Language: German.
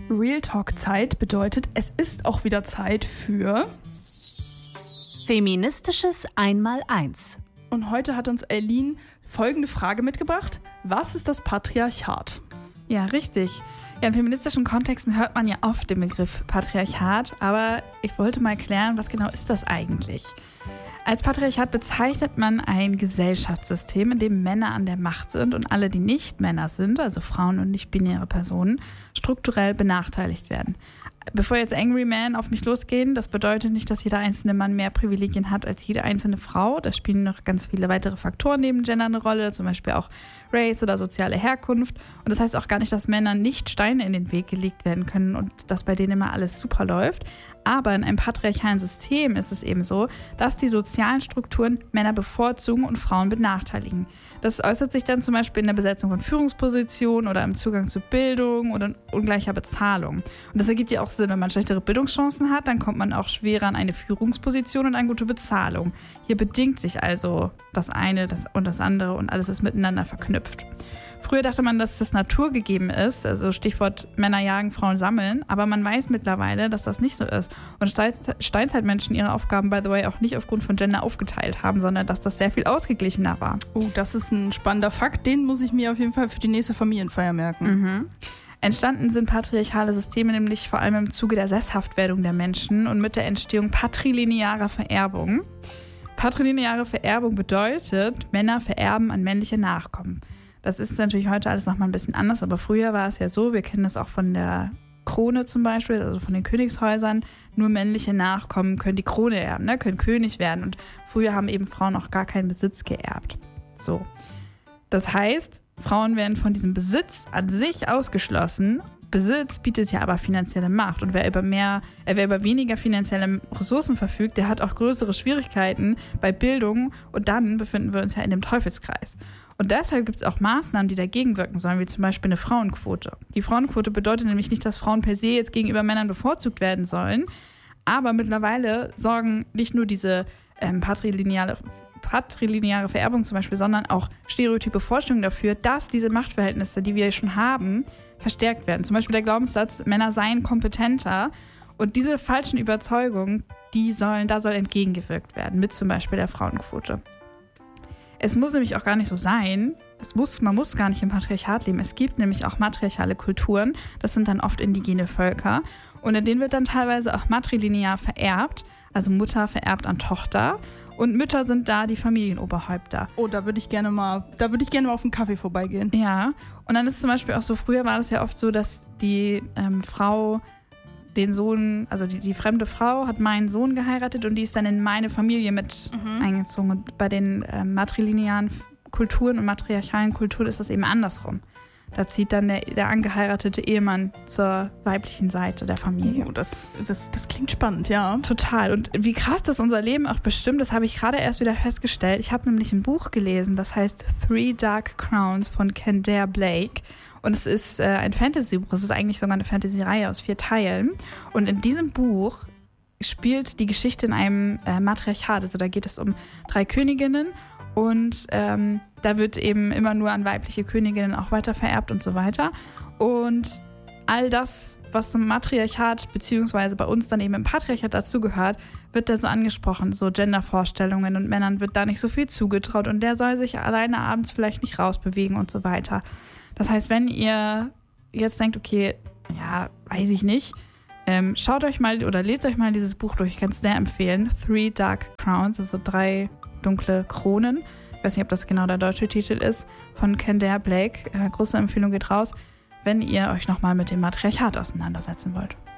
Real Talk Zeit bedeutet, es ist auch wieder Zeit für Feministisches Einmaleins. Und heute hat uns Eileen folgende Frage mitgebracht. Was ist das Patriarchat? Ja, richtig. Ja, in feministischen Kontexten hört man ja oft den Begriff Patriarchat, aber ich wollte mal klären, was genau ist das eigentlich? Als Patriarchat bezeichnet man ein Gesellschaftssystem, in dem Männer an der Macht sind und alle, die nicht Männer sind, also Frauen und nicht-binäre Personen, strukturell benachteiligt werden. Bevor jetzt Angry Men auf mich losgehen, das bedeutet nicht, dass jeder einzelne Mann mehr Privilegien hat als jede einzelne Frau. Da spielen noch ganz viele weitere Faktoren neben Gender eine Rolle, zum Beispiel auch Race oder soziale Herkunft. Und das heißt auch gar nicht, dass Männern nicht Steine in den Weg gelegt werden können und dass bei denen immer alles super läuft. Aber in einem patriarchalen System ist es eben so, dass die sozialen Strukturen Männer bevorzugen und Frauen benachteiligen. Das äußert sich dann zum Beispiel in der Besetzung von Führungspositionen oder im Zugang zu Bildung oder ungleicher Bezahlung. Und das ergibt ja auch Sinn, wenn man schlechtere Bildungschancen hat, dann kommt man auch schwerer an eine Führungsposition und an gute Bezahlung. Hier bedingt sich also das eine und das andere und alles ist miteinander verknüpft. Früher dachte man, dass das naturgegeben ist, also Stichwort Männer jagen, Frauen sammeln, aber man weiß mittlerweile, dass das nicht so ist. Und Steinzeitmenschen ihre Aufgaben, by the way, auch nicht aufgrund von Gender aufgeteilt haben, sondern dass das sehr viel ausgeglichener war. Oh, das ist ein spannender Fakt, den muss ich mir auf jeden Fall für die nächste Familienfeier merken. Entstanden sind patriarchale Systeme nämlich vor allem im Zuge der Sesshaftwerdung der Menschen und mit der Entstehung patrilinearer Vererbung. Patrilineare Vererbung bedeutet, Männer vererben an männliche Nachkommen. Das ist natürlich heute alles nochmal ein bisschen anders, aber früher war es ja so, wir kennen das auch von der Krone zum Beispiel, also von den Königshäusern, nur männliche Nachkommen können die Krone erben, ne, können König werden und früher haben eben Frauen auch gar keinen Besitz geerbt. So. Das heißt, Frauen werden von diesem Besitz an sich ausgeschlossen. Besitz bietet ja aber finanzielle Macht und wer über weniger finanzielle Ressourcen verfügt, der hat auch größere Schwierigkeiten bei Bildung und dann befinden wir uns ja in dem Teufelskreis. Und deshalb gibt es auch Maßnahmen, die dagegen wirken sollen, wie zum Beispiel eine Frauenquote. Die Frauenquote bedeutet nämlich nicht, dass Frauen per se jetzt gegenüber Männern bevorzugt werden sollen, aber mittlerweile sorgen nicht nur diese patrilineare Vererbung zum Beispiel, sondern auch stereotype Vorstellungen dafür, dass diese Machtverhältnisse, die wir schon haben, verstärkt werden. Zum Beispiel der Glaubenssatz, Männer seien kompetenter. Und diese falschen Überzeugungen, da soll entgegengewirkt werden, mit zum Beispiel der Frauenquote. Es muss nämlich auch gar nicht so sein, man muss gar nicht im Patriarchat leben. Es gibt nämlich auch matriarchale Kulturen, das sind dann oft indigene Völker. Und in denen wird dann teilweise auch matrilinear vererbt, also Mutter vererbt an Tochter. Und Mütter sind da die Familienoberhäupter. Oh, da würde ich gerne mal auf einen Kaffee vorbeigehen. Ja, und dann ist zum Beispiel auch so, früher war das ja oft so, dass die Frau den Sohn, also die fremde Frau hat meinen Sohn geheiratet und die ist dann in meine Familie mit eingezogen. Und bei den matrilinearen Kulturen und matriarchalen Kulturen ist das eben andersrum. Da zieht dann der angeheiratete Ehemann zur weiblichen Seite der Familie. Oh, das klingt spannend, ja. Total. Und wie krass das unser Leben auch bestimmt, das habe ich gerade erst wieder festgestellt. Ich habe nämlich ein Buch gelesen, das heißt Three Dark Crowns von Kendare Blake. Und es ist ein Fantasy-Buch. Es ist eigentlich sogar eine Fantasy-Reihe aus 4 Teilen. Und in diesem Buch spielt die Geschichte in einem Matriarchat. Also da geht es um 3 Königinnen und da wird eben immer nur an weibliche Königinnen auch weiter vererbt und so weiter. Und all das, was zum Matriarchat beziehungsweise bei uns dann eben im Patriarchat dazugehört, wird da so angesprochen, so Gendervorstellungen und Männern wird da nicht so viel zugetraut und der soll sich alleine abends vielleicht nicht rausbewegen und so weiter. Das heißt, wenn ihr jetzt denkt, okay, ja, weiß ich nicht, schaut euch mal oder lest euch mal dieses Buch durch. Ich kann es sehr empfehlen. Three Dark Crowns, also 3 dunkle Kronen. Ich weiß nicht, ob das genau der deutsche Titel ist, von Kendare Blake. Große Empfehlung geht raus, wenn ihr euch nochmal mit dem Matriarchat auseinandersetzen wollt.